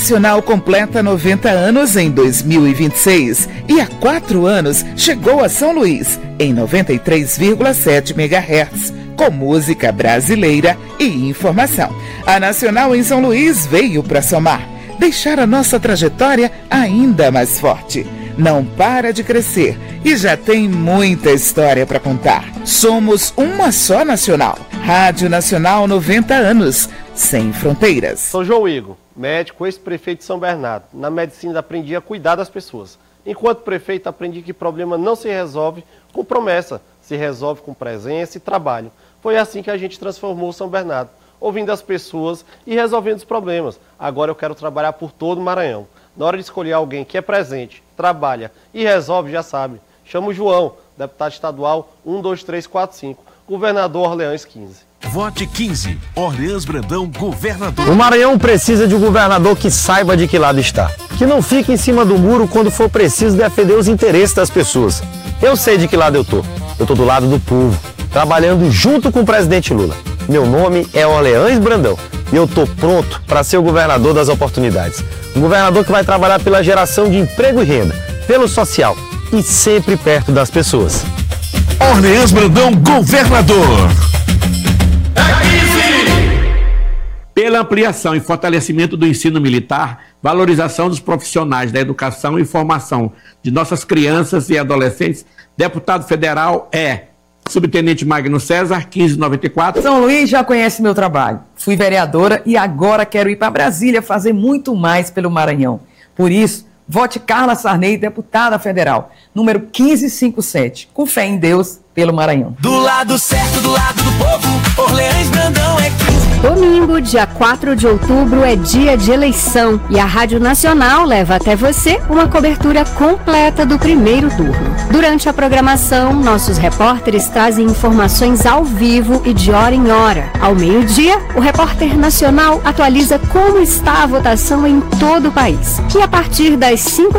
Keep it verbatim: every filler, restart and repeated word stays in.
Nacional completa noventa anos em dois mil e vinte e seis e há quatro anos chegou a São Luís, em noventa e três vírgula sete megahertz, com música brasileira e informação. A Nacional em São Luís veio para somar, deixar a nossa trajetória ainda mais forte. Não para de crescer e já tem muita história para contar. Somos uma só nacional. Rádio Nacional noventa anos, sem fronteiras. Sou João Igor, médico, ex-prefeito de São Bernardo. Na medicina aprendi a cuidar das pessoas. Enquanto prefeito, aprendi que problema não se resolve com promessa, se resolve com presença e trabalho. Foi assim que a gente transformou São Bernardo, ouvindo as pessoas e resolvendo os problemas. Agora eu quero trabalhar por todo o Maranhão. Na hora de escolher alguém que é presente, trabalha e resolve, já sabe. Chama o João, deputado estadual um dois três quatro cinco, governador Orleans quinze. Vote quinze, Orleans Brandão, governador. O Maranhão precisa de um governador que saiba de que lado está. Que não fique em cima do muro quando for preciso defender os interesses das pessoas. Eu sei de que lado eu tô. Eu tô do lado do povo, trabalhando junto com o presidente Lula. Meu nome é Orleans Brandão e eu tô pronto para ser o governador das oportunidades. Um governador que vai trabalhar pela geração de emprego e renda, pelo social e sempre perto das pessoas. Orleans Brandão, governador. Pela ampliação e fortalecimento do ensino militar, valorização dos profissionais da educação e formação de nossas crianças e adolescentes, deputado federal é Subtenente Magno César, quinze noventa e quatro. São Luís já conhece meu trabalho. Fui vereadora e agora quero ir para Brasília fazer muito mais pelo Maranhão. Por isso, vote Carla Sarney, deputada federal, número quinze cinquenta e sete. Com fé em Deus, pelo Maranhão. Do lado certo, do lado do povo, Orleans Brandão é quinze. Domingo, dia quatro de outubro, é dia de eleição e a Rádio Nacional leva até você uma cobertura completa do primeiro turno. Durante a programação, nossos repórteres trazem informações ao vivo e de hora em hora. Ao meio-dia, o repórter nacional atualiza como está a votação em todo o país. E a partir das cinco